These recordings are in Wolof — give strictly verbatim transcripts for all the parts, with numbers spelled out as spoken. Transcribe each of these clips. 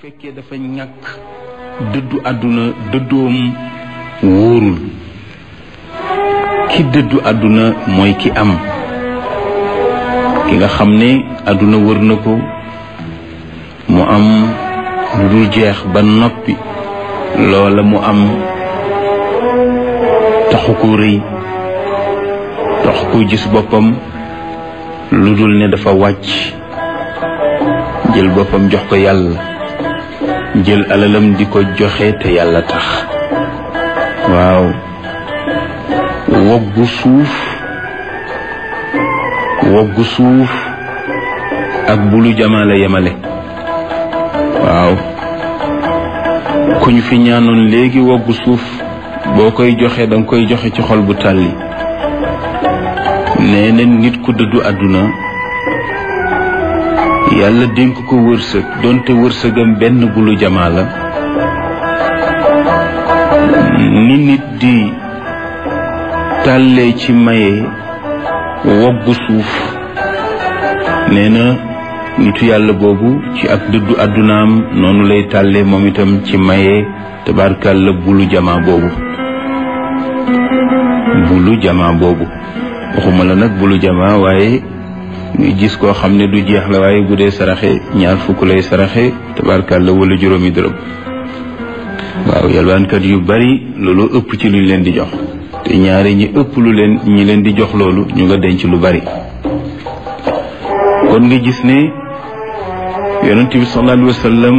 fekkee dafa ñàkk dëddu àdduna dëddoom wóorul ki dëddu àdduna mooy ki am ki nga xam ne àdduna wër na ko mu am lu dul jeex ba noppi loola mu am taxu ko rëy taxu ko gis boppam lu dul ne dafa wàcc jël boppam jox ko yàlla jël alalam di ko joxe te yàlla tax waaw woggu suuf woggu suuf ak bulu jamaale yemale waaw ku ñu fi ñaanoon léegi woggu suuf boo koy joxe danga koy joxe ci xol bu tàlli nee na nit ku dëddu àdduna yàlla dénk ko wërsëg donte wërsëgam benn bulu jamaa la ni nit di tàllee ci maye woggu suuf nee na nitu yàlla boobu ci ak dëddu àddunaam noonu lay tàllee moom itam ci maye tabarkàlla bulu jamaa boobu bulu jamaa boobu waxuma la nag bulu jamaa waaye nga gis koo xam ne du jeex la waaye bu dee saraxe ñaar fukk lay saraxe tabarkàlla wala juróomi dërëm waaw yalwaankat yu bari loolu ëpp ci luñ leen di jox te ñaari ñi ëpp lu leen ñi leen di jox loolu ñu nga denc lu bari kon nga gis ne yonent bi sallallahu alayhi wa sallam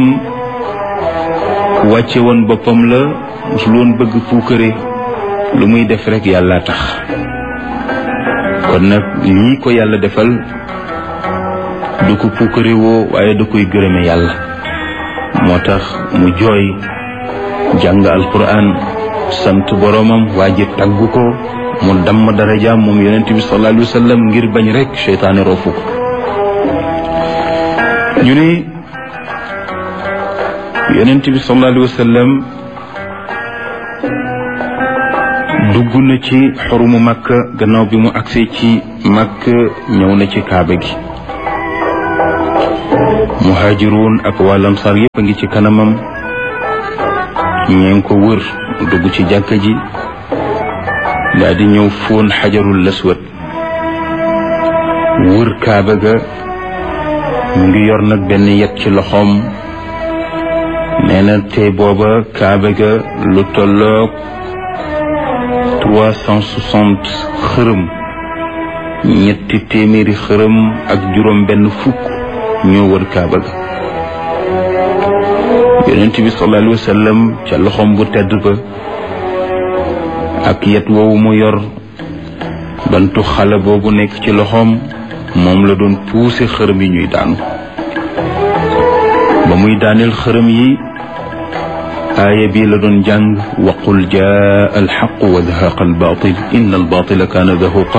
wàcce woon boppam la musul woon bëgg puukare lu muy def rek yàlla tax kon nag lii ko yàlla defal du ko puukare woo waaye da koy gërëme yàlla moo tax mu jooy jàng alquran sant boroomam waa ji taggu ko mu damm darajaam moom yonent bi sallallahu alayhi wa sallam ngir bañ rek seytaane roofu ko ñu ne yonent bi sallallahu alayhi wa sallam dugg na ci xorumu Makka gannaaw bi mu agsee ci Makka ñëw na ci kaaba gi muhaajiruun ak waa lamsaar yépp a ngi ci kanamam ñeen ko wër dugg ci jàkka ji daal di ñëw fóon xajarul laswad wër kaaba ga mu ngi yor nag benn yet ci loxoom nee na te booba kaaba ga lu tolloog trois cent soixante xërëm ñetti téeméeri xërëm ak juróom benn fukk ñoo wër kaaba ga yonent bi sallallahu alayhi wa sallam ca loxoom bu tedd ba ak yet woowu mu yor bantu xale boobu nekk ci loxoom moom la doon puuse xërëm yi ñuy daanu ba muy daaneel xërëm yi aaya bii la doon jàng waqul jaa alxaq wa zahaqa albaatil inna albaatila kaana zahuqa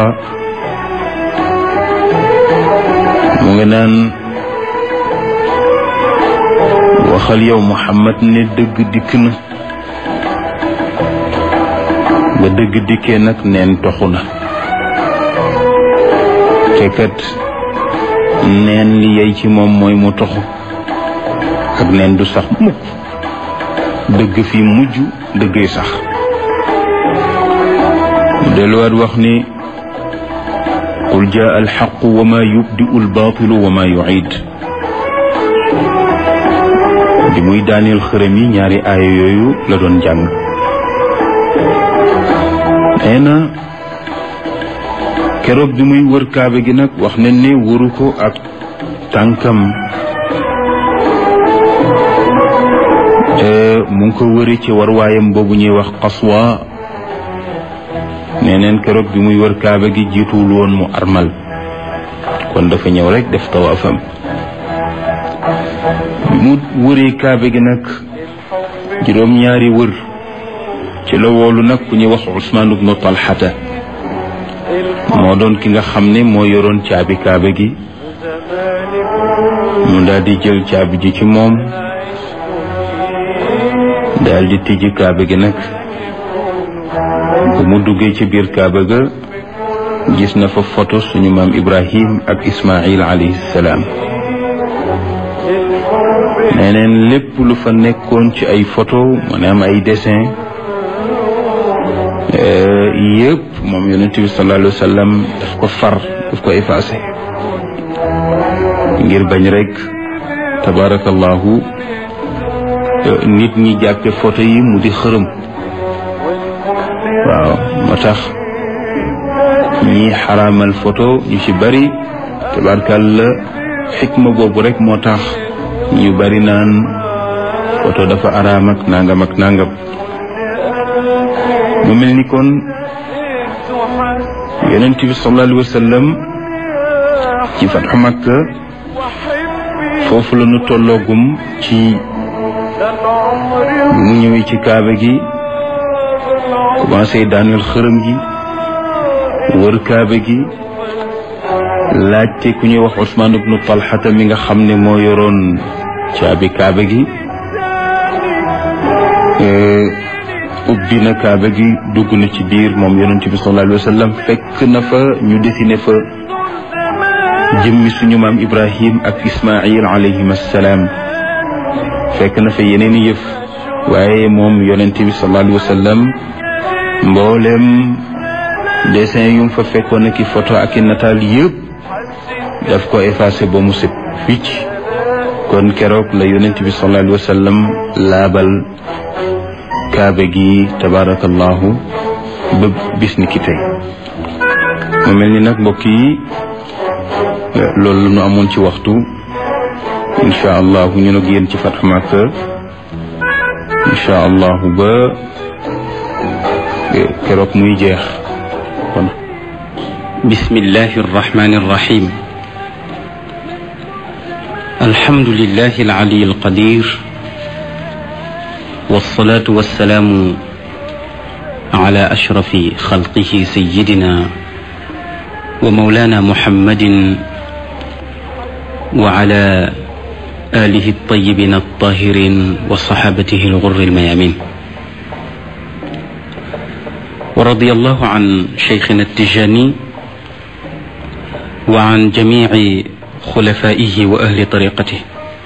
mu ngi naan waxal yow Muhammad ne dëgg dikk na ba dëgg dikkee nag neen toxu na te kat neen li yey ci moom mooy mu toxu ak neen du sax mukk dëgg fi mujj dëggee sax mu delluwaat wax ni qul jaa alxaqu wa ma yubdiu albaatilu wa ma yuciid di muy daaneel xërëm yi ñaari aaya yooyu la doon jàng nee na keroog bi muy wër kaaba gi nag wax ne ne wëru ko ak tànkam mu ngi ko wëri ci warwaayam boobu ñuy wax qaswa nee neen keroog bi muy wër kaaba gi jiituwul woon mu armal kon dafa ñëw rek def tawaafam bi mu wëree kaaba gi nag juróom ñaari wër ci la woolu nag ku ñuy wax Usmaan ibnu Talxata moo doon ki nga xam ne moo yoroon caabi kaaba gi mu daal di jël caabi ji ci moom daal di tijji kaaba gi nag bu mu duggee ci biir kaaba ga gis na fa photo suñu maam Ibrahim ak Ismaïl alayhi salaam neneen lépp lu fa nekkoon ci ay photo maanaam ay dessin yëpp moom yonent bi sallallahu alayhi wa sallam daf ko far daf ko effacé ngir bañ rek tabarakallahu nit ñi jàppe photo yi mu di xërëm. waaw moo tax ñi xaraamal photo ñu ci bari tabarakalla xikma boobu rek moo tax ñu bari naan photo dafa araam ak nangam ak nangam. mu mel ni kon yonent bi sallallahu alayhi wa sallam ci fatxu Makka foofu la ñu tolloogum ci mu ñëwee ci kaaba gi commencé daaneel xërëm gi wër kaaba gi laajte ku ñuy wax Usmaan ibnu Talxata mi nga xam ne moo yoroon caabi kaaba gi ubbi na kaaba gi dugg na ci biir moom yonent bi sallallahu alayhi wa sallam fekk na fa ñu dessiné fa jëmmi suñu maam Ibrahim ak Ismaïl alayhim assalaam fekk na fa yeneen yëf waaye moom yonent bi sallallahu alayhi wa sallam mboolem dessin yu mu fa fekkoon ak i photo ak i nataal yëpp daf ko effacé ba mu set wicc. kon keroog la yonent bi sallallahu alayhi wa sallam laabal kaaba gi tabarakallahu ba bis ni ki tey. mu mel ni nag mbokk yi loolu la ñu amoon ci waxtu insha allahu ñu nag yéen ci Fathu Makka insha allahu ba keroog muy jeex. kon bismillahi arrahmani arrahim alhamdulillahi alali alqadir والصلاة والسلام على أشرف خلقه سيدنا ومولانا محمد وعلى آله الطيبين الطاهرين وصحابته الغر الميامين ورضي الله عن شيخنا التجاني وعن جميع خلفائه وأهل طريقته.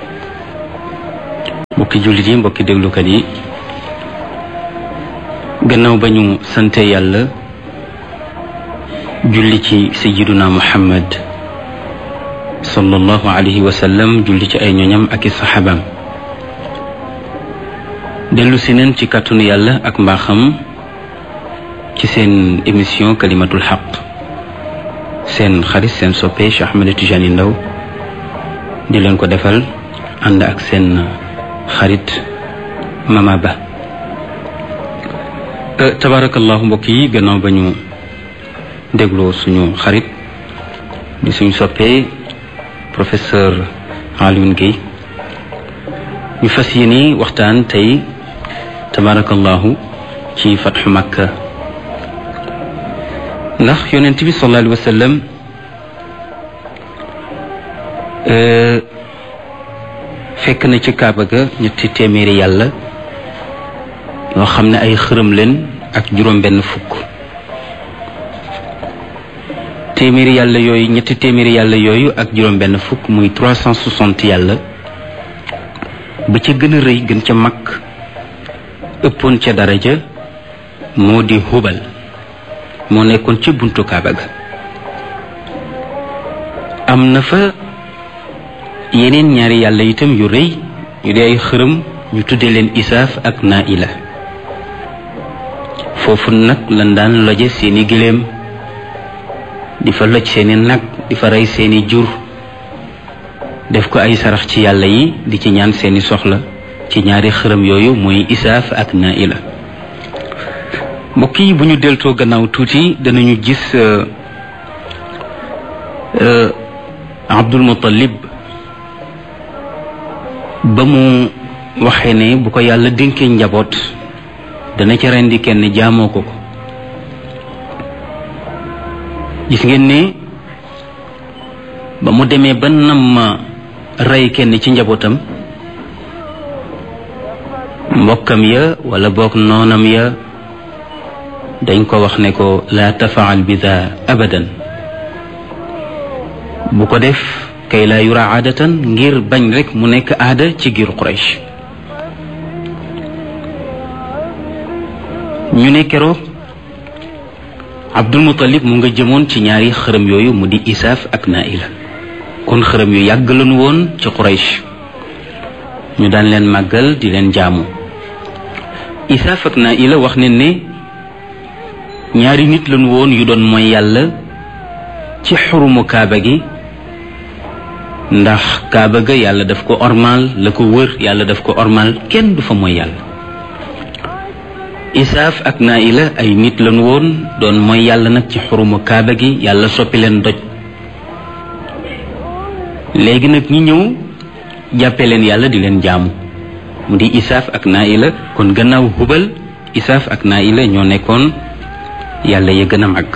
mbokki jullit yi mbokki déglukat yi gannaaw ba ñu sante yàlla julli ci sayyiduna muhammad sallallahu alayhi wa sallam julli ci ay ñoñam ak i saxaabaam dellu si neen ci kàttanu yàlla ak mbaaxam ci seen émission kalimatul xaq seen xarit seen soppe Cheikh Ahmed Tidiane Ndao di leen ko defal ànd ak seen xarit Mama Ba. tabarakallahu mbokk yi gannaaw ba ñu dégloo suñu xarit di suñu soppee professeur Alioune Guèye ñu fas yéene waxtaan tey tabarakallahu ci Fathu Makka ndax yonent bi sallallahu alayhi wa sallam fekk na ci kaaba ga ñetti téeméeri yàlla yoo xam ne ay xërëm leen ak juróom benn fukk téeméeri yàlla yooyu ñetti téeméeri yàlla yooyu ak juróom benn fukk muy trois cent soixante yàlla ba ca gën a rëy gën ca mag ëppoon ca daraja moo di Hubal moo nekkoon ca buntu kaaba ga am na fa yeneen ñaari yàlla itam yu rëy yu di ay xërëm ñu tuddee leen Isaaf ak Naila foofu nag lan daan loje seeni giléem di fa loj seeni nag di fa rey seeni jur def ko ay sarax ci yàlla yi di ci ñaan seeni soxla ci ñaari xërëm yooyu mooy Isaaf ak Naila. mbokk yi bu ñu deltoo gannaaw tuuti danañu gis Abdul Muttalib ba mu waxee ne bu ko yàlla dénkee njaboot dana ca rendi kenn jaamoo ko ko gis ngeen ne ba mu demee ba nam ma rey kenn ci njabootam mbokkam ya wala boog noonam ya dañ ko wax ne ko la tafaal bi daa abadan bu ko def kay laa yura aadatan ngir bañ rek mu nekk aada ci giiru Quraysh. ñu ne keroog Abdul Muttalib mu nga jëmoon ci ñaari xërëm yooyu mu di Isaaf ak Naila kon xërëm yu yàgg lañu woon ci Quraysh ñu daan leen màggal di leen jaamu. Isaaf ak Naila wax ne ne ñaari nit lañu woon yu doon mooy yàlla ci xurumu kaaba gi, ndax kaaba ga yàlla daf ko ormal, la ko wër yàlla daf ko ormal, kenn du fa mooy yàlla. Isaaf ak Naila ay nit lañu woon doon mooy yàlla nag ci xurumu kaaba gi, yàlla soppi leen doj. léegi nag ñi ñëw jàppe leen yàlla di leen jaamu mu di Isaaf ak Naila. kon gannaaw Hubal, Isaaf ak Naila ñoo nekkoon yàlla ya gën a màgg.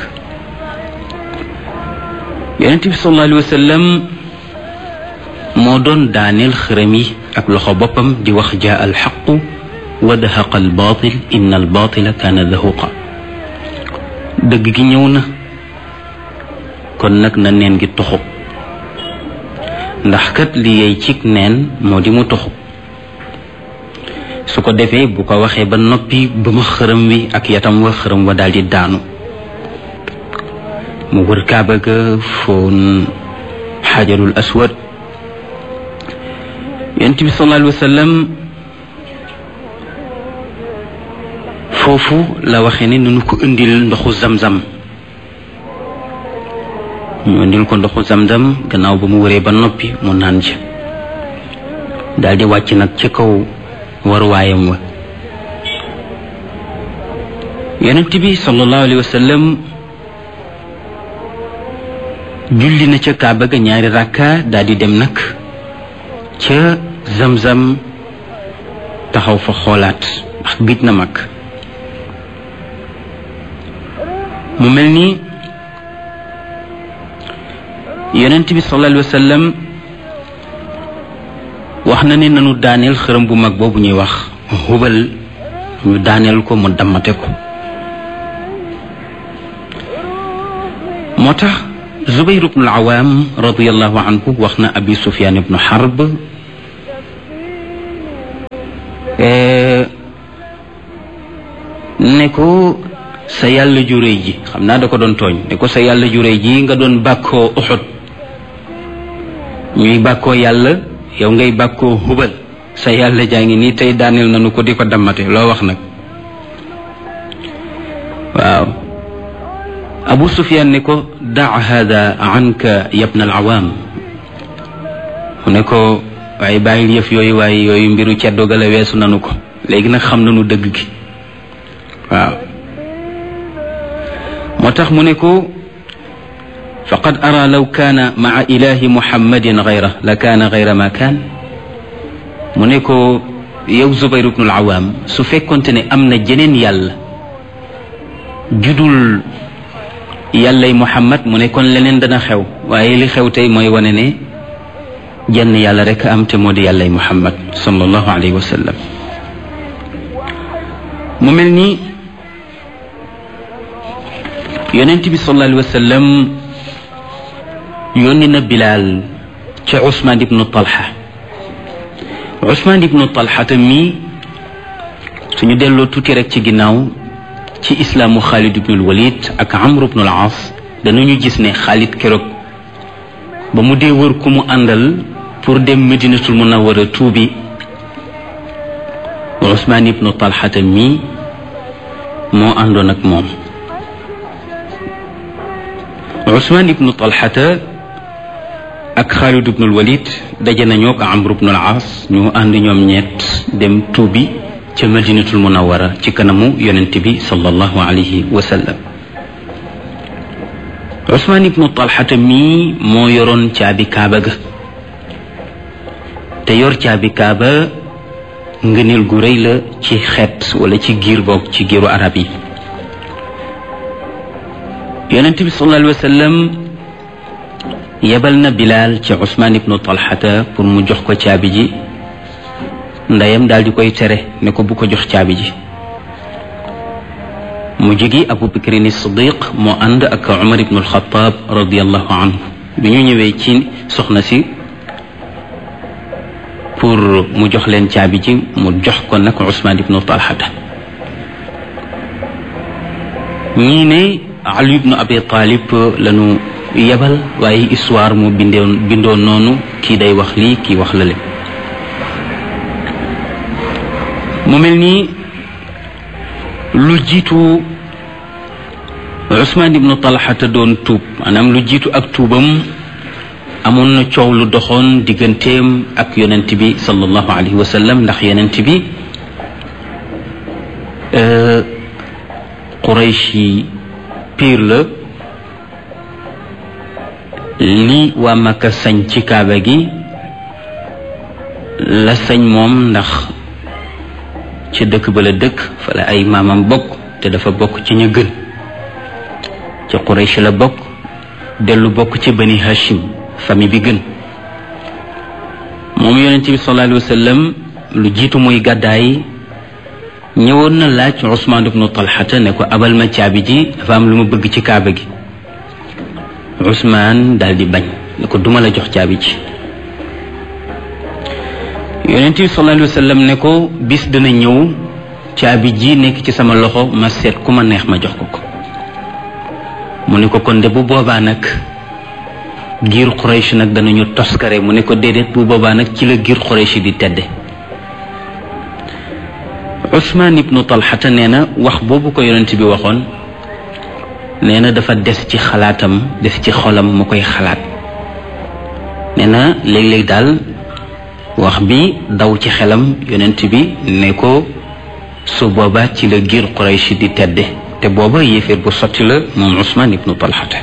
Yonent bi sallallahu alayhi wa sallam moo doon daaneel xërëm yi ak loxo boppam di wax jaa al xaqu wa dahaqa al baatil inna al baatila kaana zahuqa. dëgg gi ñëw na kon nag na neen gi toxu, ndax kat li yey cig neen moo di mu toxu. su ko defee bu ko waxee ba noppi ba ma xërëm wi ak yatam wa xërëm wa daldi daanu. mu wër kaaba ga foon xajarul aswad. yonent bi sallallahu alayhi wa sallam foofu la waxee ne nunu ko indil ndoxu zamzam. ñu indil ko ndoxu zamzam gannaaw ba mu wëree ba noppi mu naan ci daldi wàcc nag ci kaw waruwaayam wa. yonent bi sallallahu alayhi wa sallam julli na ca kaaba ga ñaari rakka daldi dem nag ca zamzam taxaw fa xoolaat ndax gëj na mag. mu mel ni yonent bi sallallahu alayhi wa sallam wax na ne nanu daaneel xërëm bu mag boobu ñuy wax Hubal, ñu daaneel ko mu dammate ko. moo tax Zubayr ibn al-Awwam radiyallahu anhu wax na Abi Sufyan ibn Harb ne ko sa yàlla ju réy ji, xam naa da ko doon tooñ, ne ko sa yàlla ju réy ji nga doon bàkkoo Uhud, ñuy bàkkoo yàlla, yow ngay bàkkoo Hubal, sa yàlla jaa ngi nii tey daaneel nañu ko di ko dammate, loo wax nag. waaw Abu Sufyan ne ko daa hada anka yabna al-Awam, mu ne ko waaye bàyyil yëf yooyu, waaye yooyu mbiru ceddo ga la weesu nanu ko, léegi nag xam nañu dëgg gi. waaw moo tax mu ne ko faqad ara law kaana maa ilahi muhammadin gayra la kaana gayra ma kaan. mu ne ko yow Zubayr ibn al-Awwam, su fekkonte ne am na jeneen yàlla judul yàllay Muhammad, mu ne kon leneen dana xew, waaye li xew tey mooy wane ne jenn yàlla rek am te moo di yàllay Muhammad sallallahu alayhi wa sallam. mu mel ni yonent bi sallallahu alayhi wa sallam yónni na Bilaal ca Usmaan ibnu Talha. Usmaan ibnu Talha mi suñu delloo tuuti rek ci ginnaaw ci islaamu Xaalid ibnul Walid ak Amr ibnul Aas danañu gis ne Xaalid keroog ba mu dee wër ku mu àndal pour dem Madinatul Munawwara tuubi, Usmaan ibnu Talha mi moo àndoon ak moom. Usmaan ibnu Talha ak Xaalid ibnul Walid daje nañoo ak Amr ibnul Aas, ñu ànd ñoom ñett dem tuubi ca Madinatul Munawwara ci kanamu yonent bi sallallahu alayhi wa sallam. Usmaan ibnu Talha mi moo yoroon caabi kaaba ga, te yor caabi kaaba ngëneel gu rëy la ci xeet wala ci giir boog ci giiru arab yi. yonent bi sallallahu alayhi wa sallam yebal na Bilaal ci Usmaan ibnu Talha pour mu jox ko caabi ji. ndeyam daal di koy tere ne ko bu ko jox caabi ji. mu jógi Abu Bakrin as-Siddiq moo ànd ak Umar ibnu al-Khattab radiyallahu anhu bi ñu ñëwee ci soxna si pour mu jox leen caabi ji mu jox ko nag Usmaan ibnu Talhata ñii ne Ali ibnu Abi Talib lañu yebal waaye histoire mu bindoon bindoon noonu kii day wax lii kii wax la le mu mel nii lu jiitu Usmaan ibnu Talhata doon tuub maanaam lu jiitu ak tuubam amoon na coow lu doxoon digganteem ak yonent bi sallallahu alayhi wa sallam ndax yonent bi Quraysh yi piir la li waa Makka sañ ci kaaba gi la sañ moom ndax ci dëkk ba la dëkk fa la ay maamam bokk te dafa bokk ci ñu gën ci Quraysh la bokk dellu bokk ci Bani Hashim famille bi gën moom yonent bi sallallahu alayhi wa sallam lu jiitu muy gàddaay ñëwoon na laaj Usmaan ibnu Talhata ne ko abal ma caabi ji dafa am lu ma bëgg ci kaaba gi Usmaan daal di bañ ne ko duma la jox caabi ji yonent bi sallallahu alayhi wa sallam ne ko bis dana ñëw caabi ji nekk ci sama loxo ma seet ku ma neex ma jox ko ko mu ne ko kon de bu boobaa nag giir Quraysh nag danañu toskare mu ne ko déedéet bu boobaa nag ci la giir Quraysh di tedde Usmaan ibnu Talhata nee na wax boobu ko yonent bi waxoon nee na dafa des ci xalaatam des ci xolam mu koy xalaat nee na léeg-léeg daal wax bi daw ci xelam yonent bi ne ko su booba ci la giir Quraysh di tedde te booba yéeféer bu sotti la moom Usmaan ibnu Talhata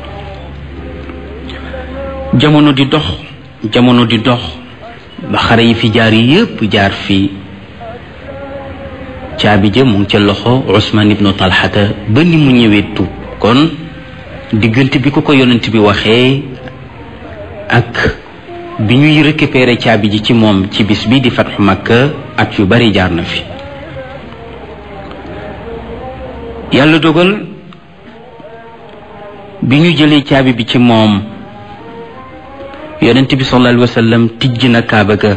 jamono di dox jamono di dox ba xare yi fi jaar yépp jaar fii caabi ja mu ngi ca loxo Usmaan ibnu Talhata ba ni mu ñëwee tuub kon diggante bi ko ko yonent bi waxee ak bi ñuy récupérer caabi ji ci moom ci bis bi di fatxu Makka at yu bari jaar na fi yàlla dogal bi ñu jëlee caabi bi ci moom yonent bi sallallahu alayhi wa sallam tijj na kaaba ga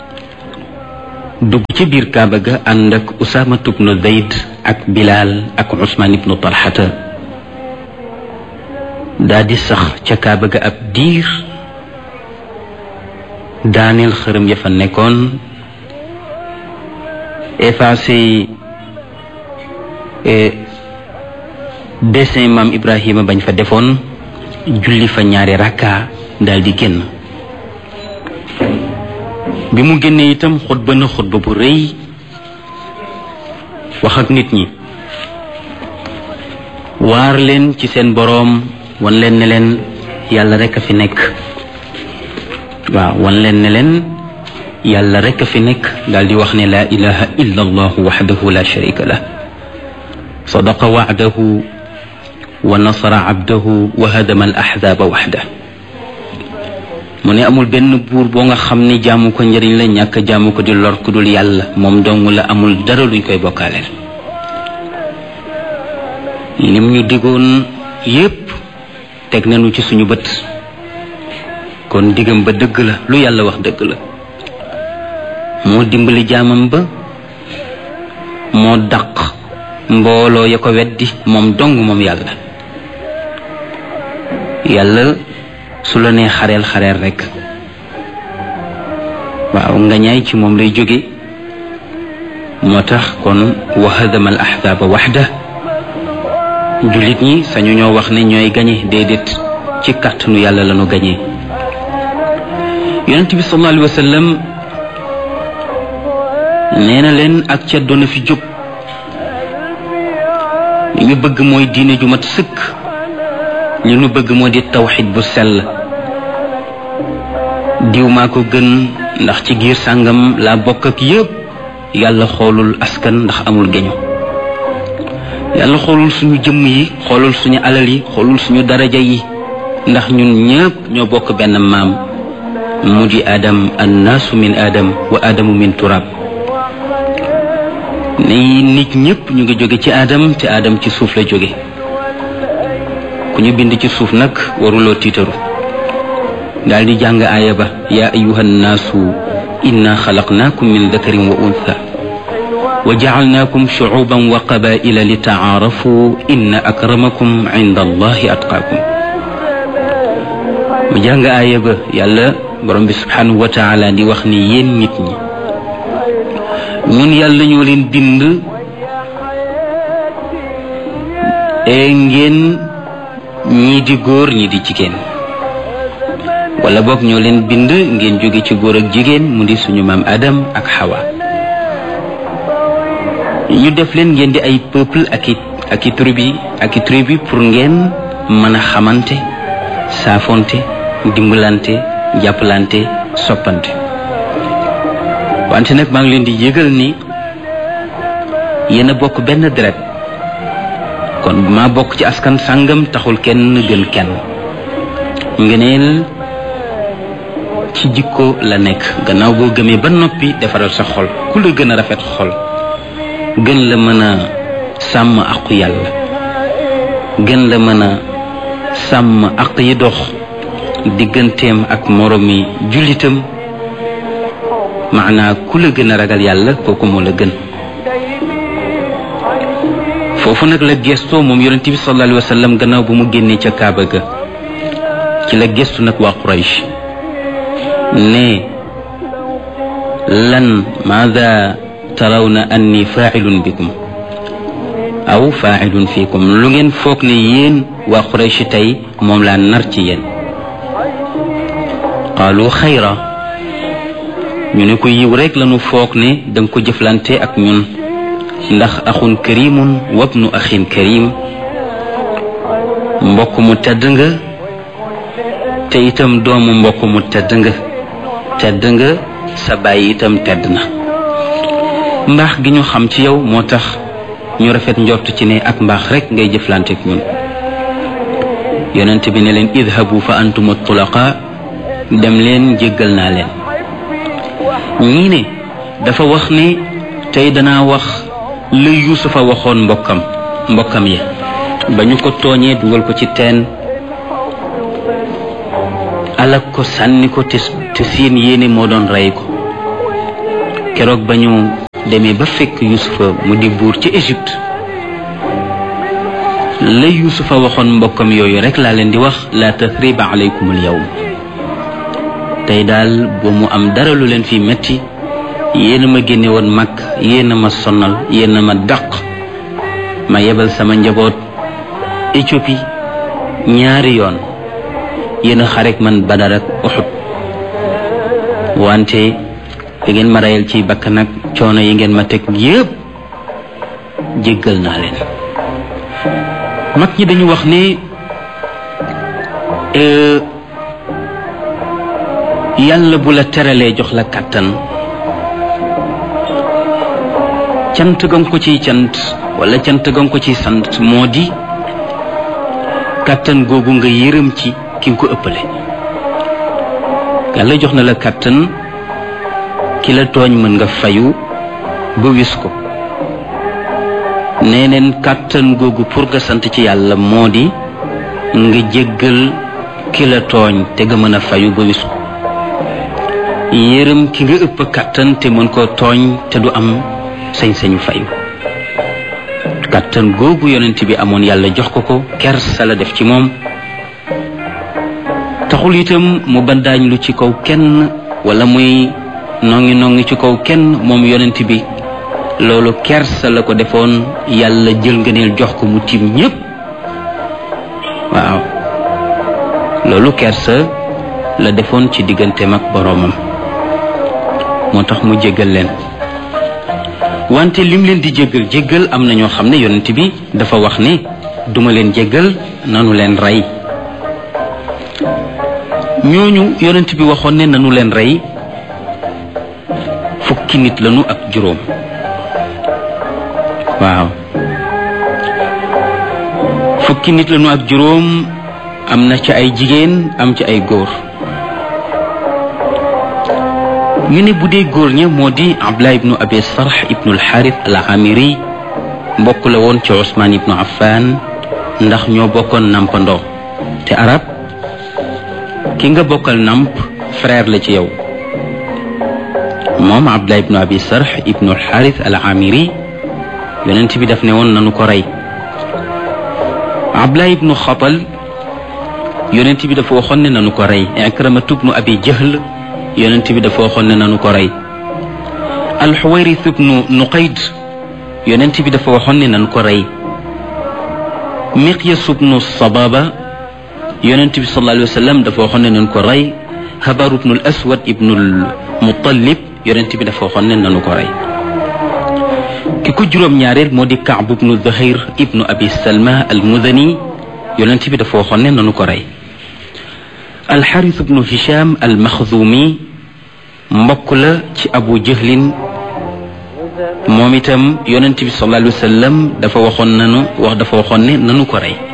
dugg ci biir kaaba ga ànd ak Usaama ibnu Zayd ak Bilaal ak Usmaan ibnu Talhata daa di sax ca kaaba ga ab diir daaneel xërëm ya fa nekkoon effacé dessin maam Ibrahima bañ fa defoon julli fa ñaari rakka daal di génn bi mu génnee itam xutba na xutba bu rëy wax ak nit ñi waar leen ci seen boroom wan leen ne leen yàlla rekk a fi nekk waaw wan leen ne leen yàlla rekk a fi nekk daal di wax ne laa ilaha illa allahu waxdahu la sharika lah sadaqa wa'dahu wa nasara abdahu wa hadama al ahzaba waxda mu ne amul benn buur boo nga xam ne jaamu ko njëriñ la ñàkk jaamu ko di lor ku dul yàlla moom dong la amul dara luñ koy bokkaaleel lim ñu digoon yépp teg nañu ci suñu bët kon digam ba dëgg la lu yàlla wax dëgg la moo dimbali jaamam ba moo dàq mbooloo ya ko weddi moom dong moom yàlla yàlla su la nee xareel xareel rekk waaw nga ñaay ci moom lay jóge moo tax kon wa hadama al ahzaba waxda jullit ñi sañu ñoo wax ne ñooy gañe déedéet ci kàttanu yàlla lañu gañe yonent bi sallallahu alayhi wa sallam nee na leen ak ca doona fi jóg li ñu bëgg mooy diine ju mat sëkk li ñu bëgg moo di tawxid bu sell diw maa ko gën ndax ci giir sàngam laa bokk ak yépp yàlla xoolul askan ndax amul geño yàlla xoolul suñu jëmm yi xoolul suñu alal yi xoolul suñu daraja yi ndax ñun ñépp ñoo bokk benn maam mu di adam annaasu min adam wa adamu min turab ne nit ñépp ñu ngi jóge ci adam te adam ci suuf la jóge ku ñu bind ci suuf nag waruloo tiitaru daal di jàng aaya ba yaa ayuha nnaasu inna xalaqnaakum min dakarin wa untha wa jacalnaakum shucuuban wa qabaa'ila li tacaarafu inna akramakum cinda allahi atqaakum mu jàng aaya ba yàlla borom bi subhanahu wa taala di wax ni yéen nit ñi ñun yàlla ñoo leen bind e ngeen ñii di góor ñii di jigéen wala boog ñoo leen bind ngeen jóge ci góor ak jigéen mu di suñu maam Adam ak Hawa ñu def leen ngeen di ay peuple ak i ak i tribu ak i tribu pour ngeen mën a xamante saafonte dimbalante jàppalante soppante wante nag maa ngi leen di yëgal ni yéen a bokk benn deret kon maa bokk ci askan sàngam taxul kenn gën kenn ngëneel ci jikko la nekk gannaaw boo gëmee ba noppi defaral sa xol ku la gën a rafet xol gën la mën a sàmm aqu yàlla gën la mën a sàmm aq yi dox digganteem ak moromi jullitam maanaa ku la gën a ragal yàlla kooku moo la gën foofu nag la gestoo moom yonent bi sallallahu alayhi wa sallam gannaaw bu mu génnee ca Kaaba ga ci la gestu nag waa Quraysh ne lan maada tarawna anni faa'ilun bikum aw faa'ilun fiikum lu ngeen foog ne yéen waa Quraysh tey moom laa nar ci yéen qaalu xayra ñu ne ko yiw rek lañu foog ne danga ko jëflante ak ñun ndax axun karimun wabnu axin karim mbokk mu tedd nga te itam doomu mbokk mu tedd nga tedd nga sa baay itam tedd na mbaax gi ñu xam ci yow moo tax ñu rafet njort ci ne ak mbaax rek ngay jëflante ak ñun yonent bi ne leen idhabu fa antum tulaqa dem leen jéggal naa leen ñii ne dafa wax ne tey danaa wax la Yuusufa waxoon mbokkam mbokkam yi ba ñu ko tooñee dugal ko ci teen alak ko sànni ko te te seen yéene moo doon rey ko keroog ba ñu demee ba fekk Yuusufa mu di buur ci Égypte la Yuusufa waxoon mbokkam yooyu rek laa leen di wax la tathriba alaykum al yawm tey daal bu mu am dara lu leen fi metti yéen a ma génne woon mag yéen a ma sonal yéen a ma dàq ma yebal sama njaboot Éthiopie ñaari yoon yéen a xarek man Badar ak Uhud wante da ngeen ma rayal ci bakk nag coono yi ngeen ma teg yépp jéggal naa leen mag ñi dañu wax ne yàlla bu la teralee jox la kàttan cant gam ko ciy cant wala cant gam ko ciy sant moo di kàttan googu nga yërëm ci ki nga ko ëppale yàlla jox na la kàttan ki la tooñ mën nga fayu ba wis ko nee neen kàttan googu pour nga sant ci yàlla moo di nga jéggal ki la tooñ te nga mën a fayu ba wis ko yërëm ki nga ëpp kàttan te mën koo tooñ te du am sañ-sañu fayu kàttan googu yonent bi amoon yàlla jox ko ko kersa la def ci moom taxul itam mu bandaañ lu ci kaw kenn wala muy nongi nongi ci kaw kenn moom yonent bi loolu kersa la ko defoon yàlla jël ngëneel jox ko mu tiim ñépp waaw loolu kersa la defoon ci digganteem ak boroomam moo tax mu jéggal leen wante lim leen di jéggal jéggal am na ñoo xam ne yonent bi dafa wax ne duma leen jéggal nanu leen rey ñooñu yonent bi waxoon ne nanu leen rey fukki nit lañu ak juróom waaw fukki nit lañu ak juróom am na ci ay jigéen am ci ay góor ñu ne bu dee góor ña moo di Abdullah ibnu Abi Sarh ibnu al-Harith al-Amiri mbokk la woon ci Ousmane ibnu Affan ndax ñoo bokkoon nampandoo te arab ki nga bokkal namp frère la ci yow. moom Abdullah ibnu Abi Sarh ibnu al-Harith al-Amiri yonent bi daf ne woon nanu ko rey. Abdullah ibnu Xatal yonent bi dafa waxoon ne nanu ko rey. Ikramatu ibnu Abi Jahl yonent bi dafa waxoon ne nanu ko rey. Al-Huwayrith ibnu Nuqayd yonent bi dafa waxoon ne nanu ko rey. Miqyas ibnu Sababa yonent bi sallallahu alayhi wa sallam dafa waxoon ne nanu ko rey. Habar ibnu al-Aswad ibnu al-Muttalib yonent bi dafa waxoon ne nanu ko rey. ki ko juróom-ñaareel moo di Kaab ibnu Zuhayr ibnu Abi Salma al-Mudani yonent bi dafa waxoon ne nanu ko rey. Al-Harith ibnu Hisham al-Makhzumi mbokk la ci Abu Jahlin moom itam yonent bi sallallahu alayhi wa sallam dafa waxoon nanu wax dafa waxoon ne nanu ko rey.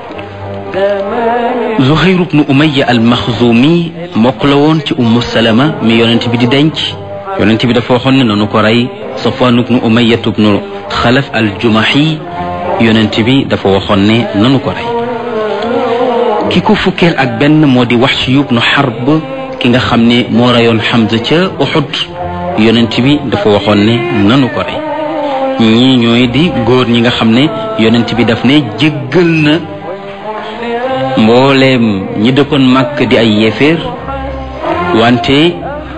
Zuhayr ibnu Umayya al-Makhzumi mbokk la woon ci Ummu Salama mi yonent bi di denc yonent bi dafa waxoon ne nanu ko rey. Safwan ibnu Umayya ibnu Xalaf al-Jumahi yonent bi dafa waxoon ne nanu ko rey. ki ko fukkeel ak benn moo di Wahshi ibnu Harb ki nga xam ne moo reyoon Hamza ca Uhud yonent bi dafa waxoon ne nanu ko rey. ñii ñooy di góor ñi nga xam ne yonent bi daf ne jéggal na mbooleem ñi dëkkoon Makka di ay yéeféer wante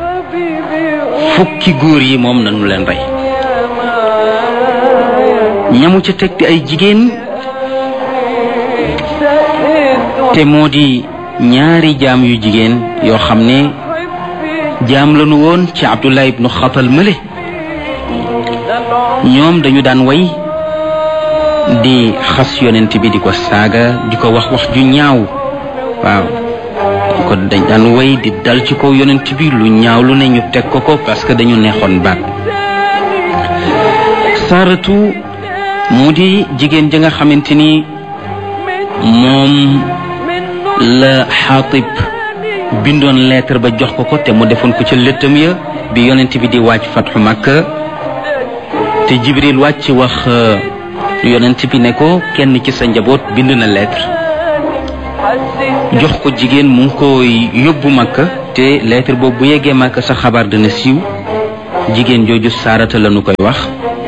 fukki góor yi moom nanu leen rey. ñamu ca teg di ay jigéen te moo di ñaari jaam yu jigéen yoo xam ne jaam lañu woon ci Abdullah ibnu Xatal mële ñoom dañu daan way di xas yonent bi di ko saaga di ko wax wax ju ñaaw waaw di ko dañ daan way di dal ci kaw yonent bi lu ñaaw lu ne ñu teg ko ko parce que dañu neexoon baat. Saaratu mu di jigéen ja nga xamante ni moom la Xaatib bindoon lettre ba jox ko ko te mu defoon ko ca lëttam ya bi yonent bi di wàcc fatxu Makka te Jibril wàcc wax yonent bi ne ko kenn ci sa njaboot bind na lettre jox ko jigéen mu ngi koy yóbbu Makka te lettre boobu bu yeggee Makka sa xabaar dana siiw. jigéen jooju Saarata lañu koy wax.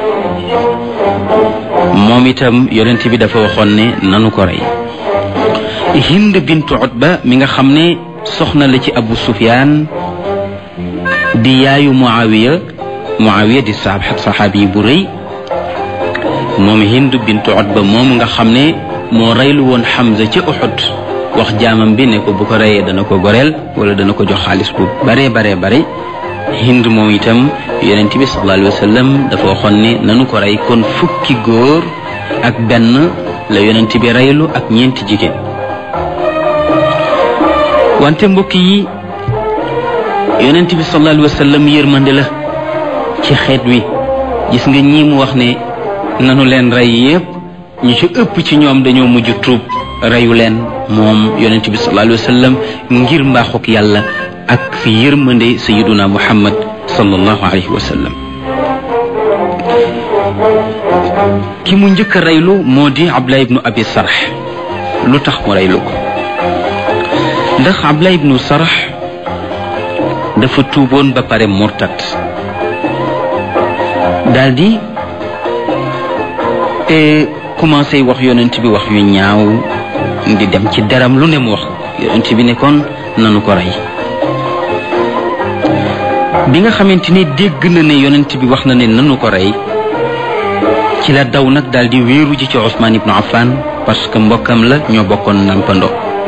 moom itam yonent bi dafa waxoon ne nanu ko rey. Hind bintu Utba mi nga xam ne soxna la ci Abu Sufyaan di yaayu Muawiya Muawiya di saxaab saxaabi bu rëy moom Hind bintu Utba moom nga xam ne moo reylu woon Hamza ca Uhud wax jaamam bi ne ko bu ko reyee dana ko goreel wala dana ko jox xaalis bu bare bare bare. Hind moom itam yonent bi sallallahu alayhi wa sallam dafa waxoon ne nanu ko rey. kon fukki góor ak benn la yonent bi reylu ak ñeenti jigéen. wante mbokk yi yonent bi sallallahu alayhi wa sallam yërmande la ci xeet wi. gis nga ñii mu wax ne nanu leen rey yépp ñu ci ëpp ci ñoom dañoo mujj tuub reyu leen moom yonent bi sallallahu alayhi wa sallam ngir mbaaxuk yàlla ak fi yërmande sayyiduna Muhammad sallallahu alayhi wa sallam. ki mu njëkk a reylu moo di Abdullah ibnu Abi Sarh. lu tax mu reylu ko ndax Abdullah ibnu Sarh dafa tuuboon ba pare murtat daldi te commencé wax yonent bi wax yu ñaaw di dem ci deram lu ne mu wax yonent bi ne kon nanu ko rey. bi nga xamante ni dégg na ne yonent bi wax na ne nanu ko rey ci la daw nag daal di wéeru ji ci Ousmane ibnu Affan parce que mbokkam la ñoo bokkoon nampando.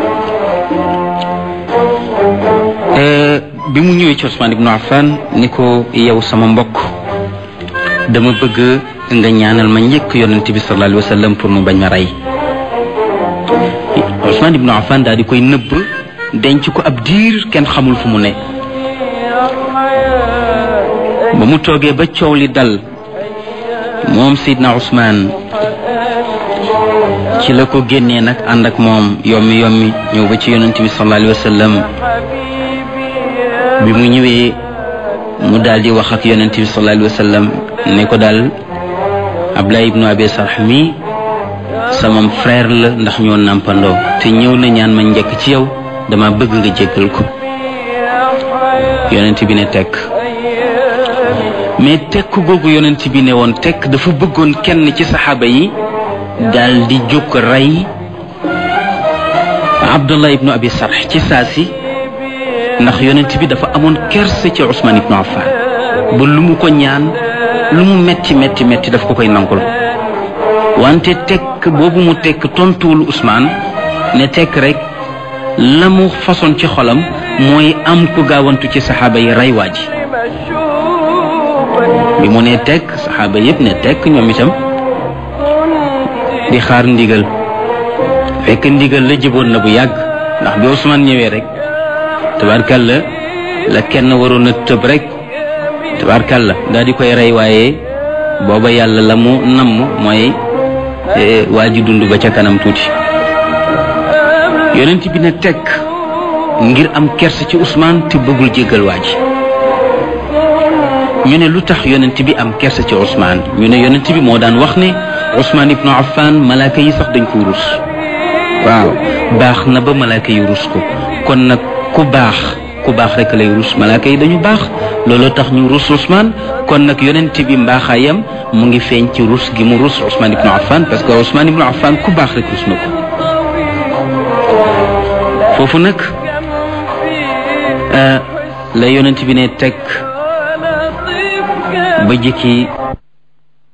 bi mu ñëwee ci Ousmane ibnu Affan ni ko yow sama mbokk dama bëgg nga ñaanal ma njëkk yonent bi sallallahu alayhi wa sallam pour mu bañ ma rey. Ousmane ibnu Affan daal di koy nëbb denc ko ab diir kenn xamul fu mu ne. ba mu toogee ba coow li dal moom Seydina Ousmane ci la ko génnee nag ànd ak moom yommi yommi ñëw ba ci yonent bi sallallahu alayhi wa sallam. bi mu ñëwee mu daal di wax ak yonent bi sallallahu alayhi wa sallam ne ko daal Abdullah ibnu Abi Sarh mi sama frère la ndax ñoo nampandoo te ñëw na ñaan ma njëkk ci yow dama bëgg nga jéggal ko yonent bi ne tekk mais tekk googu yonent bi ne woon tekk dafa bëggoon kenn ci saxaaba yi daal di jóg rey Abdullah ibnu Abi Sarh ci saasi ndax yonent bi dafa amoon kerse ci Ousmane ibnu Affan ba lu mu ko ñaan lu mu metti metti metti daf ko koy nangul wante tekk boobu mu tekk tontuwul Ousmane ne tekk rek la mu façon ci xolam mooy am ku gaawantu ci saxaaba yi rey waa ji bi mu ne tekk saxaaba yépp ne tekk ñoom itam di xaar ndigal fekk ndigal la jëboon na bu yàgg ndax bi Ousmane ñëwee rek tabarkalla la kenn waroon a tëb rek tabarkalla daal di koy rey waaye booba yàlla la mu namm mooy waa ji dund ba ca kanam tuuti yonent bi ne tekk ngir am kersa ci Ousmane te bëggul jéggal waa ji ñu ne lu tax yonent bi am kersa ci Ousmane ñu ne yonent bi moo daan wax ne Ousmane ibnu Affan malaaka yi sax dañ ko rus waaw baax na ba malaaka yi rus ko kon nag ku baax ku baax rek lay rus malaaka yi dañu baax looloo tax ñu rus Ousmane kon nag yonent bi mbaaxaayam mu ngi feeñ ci rus gi mu rus Ousmane ibnu Affan parce que Ousmane ibnu Affan ku baax rek rus na ko foofu nag la yonent bi ne teg ba jëkki